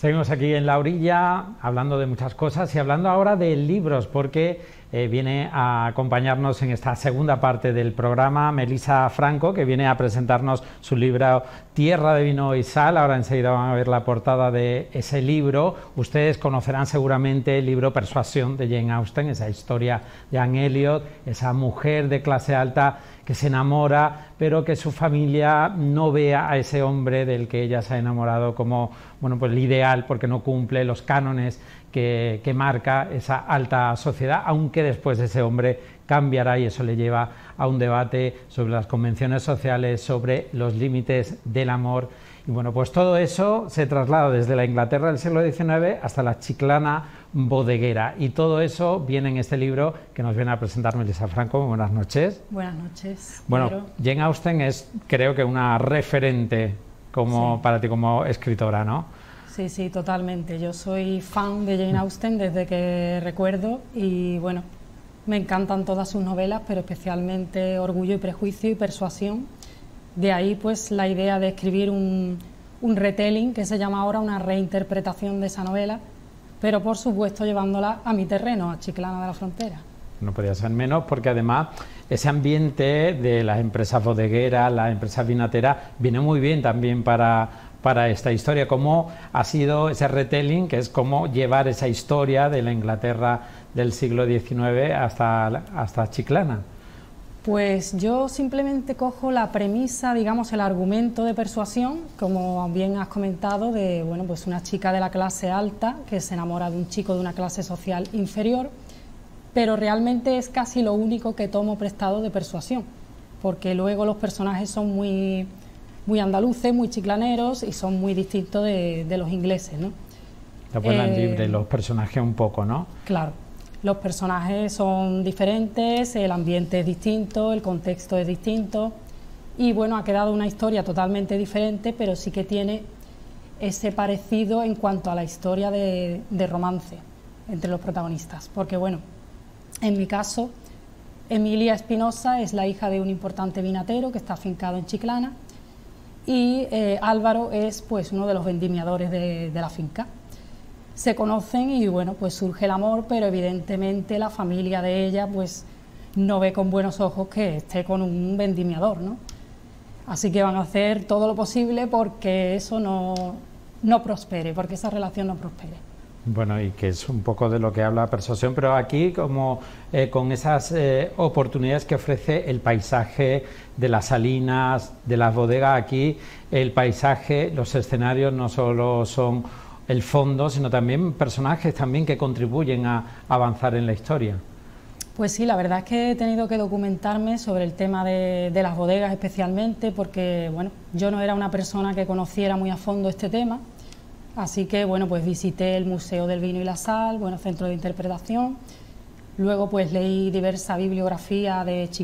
Seguimos aquí en la orilla hablando de muchas cosas y hablando ahora de libros, porque viene a acompañarnos en esta segunda parte del programa Melissa Franco, que viene a presentarnos su libro Tierra de vino y sal. Ahora enseguida van a ver la portada de ese libro. Ustedes conocerán seguramente el libro Persuasión de Jane Austen, esa historia de Anne Elliot, esa mujer de clase alta que se enamora, pero que su familia no vea a ese hombre del que ella se ha enamorado como, bueno, pues el ideal, porque no cumple los cánones que marca esa alta sociedad, aunque después ese hombre cambiará, y eso le lleva a un debate sobre las convenciones sociales, sobre los límites del amor. Y bueno, pues todo eso se traslada desde la Inglaterra del siglo XIX hasta la Chiclana bodeguera, y todo eso viene en este libro que nos viene a presentar Melissa Franco. Buenas noches. Buenas noches. Bueno, Pedro. Jane Austen es, creo que, una referente como para ti como escritora, ¿no? Sí, sí, totalmente. Yo soy fan de Jane Austen desde que recuerdo y bueno, me encantan todas sus novelas, pero especialmente Orgullo y Prejuicio y Persuasión. De ahí pues la idea de escribir un retelling, que se llama ahora una reinterpretación de esa novela, pero por supuesto llevándola a mi terreno, a Chiclana de la Frontera. No podía ser menos, porque además ese ambiente de las empresas bodegueras, las empresas vinateras, viene muy bien también para esta historia. ¿Cómo ha sido ese retelling, que es como llevar esa historia de la Inglaterra del siglo XIX hasta Chiclana? Pues yo simplemente cojo la premisa, digamos, el argumento de Persuasión, como bien has comentado, de bueno, pues una chica de la clase alta que se enamora de un chico de una clase social inferior, pero realmente es casi lo único que tomo prestado de Persuasión, porque luego los personajes son muy andaluces, muy chiclaneros y son muy distintos de los ingleses, ¿no? Te vuelan libre los personajes un poco, ¿no? Claro, los personajes son diferentes, el ambiente es distinto, el contexto es distinto y bueno, ha quedado una historia totalmente diferente, pero sí que tiene ese parecido en cuanto a la historia de romance entre los protagonistas, porque bueno, en mi caso, Emilia Espinosa es la hija de un importante vinatero que está afincado en Chiclana, y Álvaro es pues uno de los vendimiadores de la finca. Se conocen y bueno, pues surge el amor, pero evidentemente la familia de ella pues no ve con buenos ojos que esté con un vendimiador, ¿no? Así que van a hacer todo lo posible porque eso no prospere, porque esa relación no prospere. Bueno, y que es un poco de lo que habla Persuasión, pero aquí como con esas oportunidades que ofrece el paisaje de las salinas, de las bodegas. Aquí el paisaje, los escenarios no solo son el fondo, sino también personajes también que contribuyen a avanzar en la historia. Pues sí, la verdad es que he tenido que documentarme sobre el tema de las bodegas especialmente, porque bueno, yo no era una persona que conociera muy a fondo este tema. Así que bueno, pues visité el Museo del Vino y la Sal, bueno, centro de interpretación. Luego pues leí diversa bibliografía de